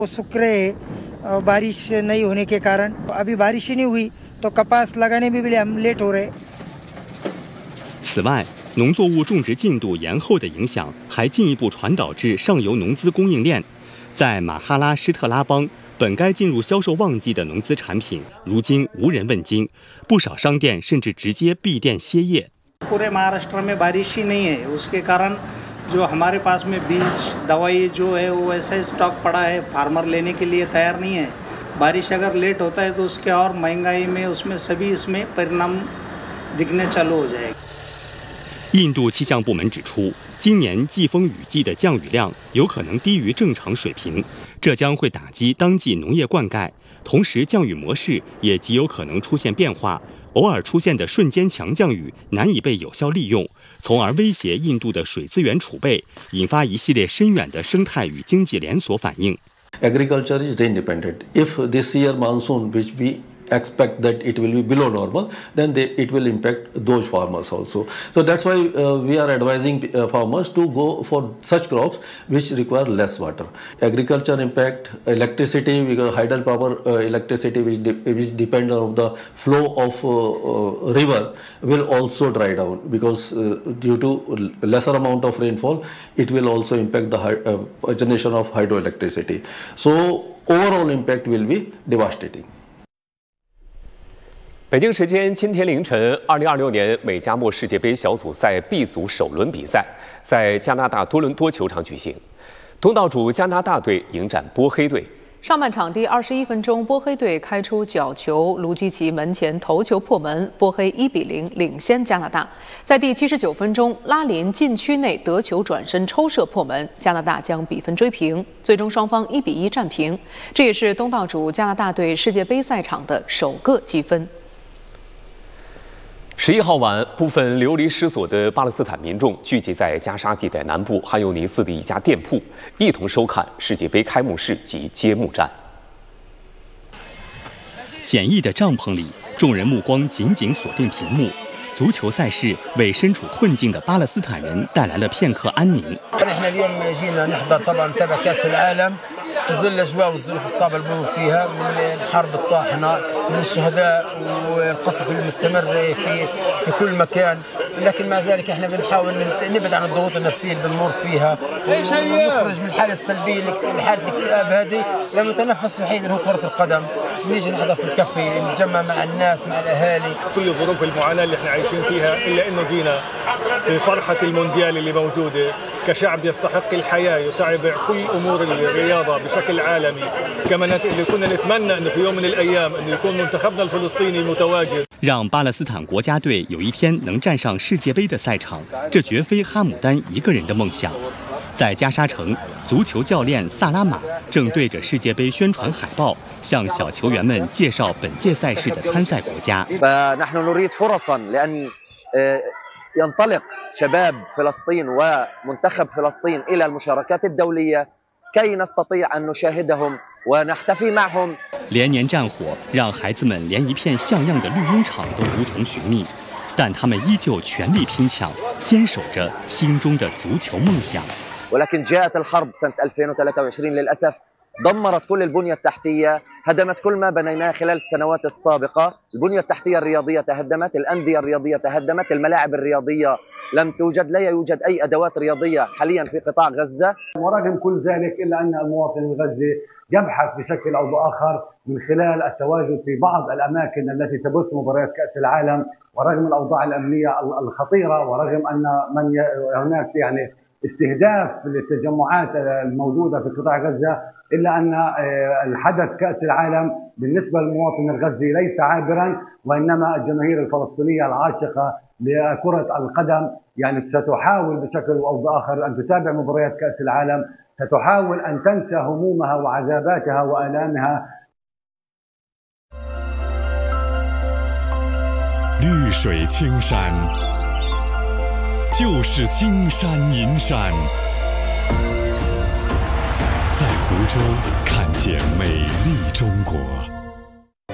सूख रहे बारिश नहीं होने के कारण अभी बारिश ही नहीं हुई तो कपास लगाने में भी हम लेट हो रहे。 此外，农作物种植进度延后的影响还进一步传导至上游农资供应链。在马哈拉施特拉邦，本该进入销售旺季的农资产品，如今无人问津，不少商店甚至直接闭店歇业。 पूरे महाराष्ट्र में बारिश ही नहीं है, उसके कारण जो हमारे पास में बीज दवाई जो है वो ऐसा स्टॉक पड़ा है, फार्मर लेने के लिए तैयार नहीं है। बारिश अगर लेट होता है तो उसके और महंगाई में उसमें सभी इसमें परिणाम दिखने चालू हो जाएगा。 印度气象部门指出，今年季风雨季的降雨量有可能低于正常水平，这将会打击当季农业灌溉，同时降雨模式也极有可能出现变化，偶尔出现的瞬间强降雨难以被有效利用，从而威胁印度的水资源储备，引发一系列深远的生态与经济连锁反应。 Agriculture is rain dependent. If this year monsoon, which we expect that it will be below normal, then it will impact those farmers also. So that's why we are advising farmers to go for such crops which require less water. Agriculture impact, electricity, because hydropower electricity which depend on the flow of river will also dry down, because due to lesser amount of rainfall, it will also impact the generation of hydroelectricity. So overall impact will be devastating. 北京时间今天凌晨，2026年美加墨世界杯小组赛 B 组首轮比赛在加拿大多伦多球场举行，东道主加拿大队迎战波黑队。 上半场第21分钟，波黑队开出角球，卢基奇门前头球破门，波黑1-0领先加拿大。在第79分钟，拉林禁区内得球转身抽射破门，加拿大将比分追平，最终双方1-1战平。这也是东道主加拿大队世界杯赛场的首个积分。 11号晚，部分流离失所的巴勒斯坦民众聚集在加沙地带南部汗尤尼斯的一家店铺，一同收看世界杯开幕式及揭幕战。 简易的帐篷里，众人目光紧紧锁定屏幕。足球赛事为身处困境的巴勒斯坦人带来了片刻安宁。 في ظل الاجواء والظروف الصعبه اللي بنمر فيها من الحرب الطاحنه من الشهداء والقصف المستمر في كل مكان، لكن مع ذلك احنا بنحاول نبعد عن الضغوط النفسيه اللي بنمر فيها ونخرج من الحاله السلبيه لحاله الاكتئاب هذه لنتنفس الوحيد اللي هو كره القدم. بنيجي نحضر في الكافيه، نتجمع مع الناس مع الاهالي. كل ظروف المعاناه اللي احنا عايشين فيها الا انه جينا في فرحه المونديال اللي موجوده كشعب يستحق الحياه يتابع كل امور الرياضه بشكل عالمي. كمان اللي كنا نتمنى انه في يوم من الايام انه يكون منتخبنا الفلسطيني متواجد。 让巴勒斯坦国家队有一天能站上世界杯的赛场，这绝非哈姆丹一个人的梦想。在加沙城，足球教练萨拉马正对着世界杯宣传海报，向小球员们介绍本届赛事的参赛国家。 ينطلق شباب فلسطين ومنتخب فلسطين إلى المشاركات الدولية كي نستطيع أن نشاهدهم ونحتفي معهم。 连年战火让孩子们连一片像样的绿茵场都如同寻觅，但他们依旧全力拼抢，坚守着心中的足球梦想。 ولكن جاءت الحرب سنة 2023 للأسف دمرت كل البنية التحتية، هدمت كل ما بنيناه خلال السنوات السابقة. البنية التحتية الرياضية تهدمت، الأندية الرياضية تهدمت، الملاعب الرياضية لم توجد، لا يوجد أي أدوات رياضية حاليا في قطاع غزة. ورغم كل ذلك إلا أن المواطن الغزي يبحث بشكل أو بآخر من خلال التواجد في بعض الأماكن التي تبث مباريات كأس العالم، ورغم الأوضاع الأمنية الخطيرة، ورغم أن هناك يعني استهداف للتجمعات الموجودة في قطاع غزة، إلا أن الحدث كأس العالم بالنسبة للمواطن الغزي ليس عابرا، وإنما الجماهير الفلسطينية العاشقة لكرة القدم يعني ستحاول بشكل أو بآخر أن تتابع مباريات كأس العالم، ستحاول أن تنسى همومها وعذاباتها وآلامها。 绿水青山就是金山银山，在湖州看见美丽中国。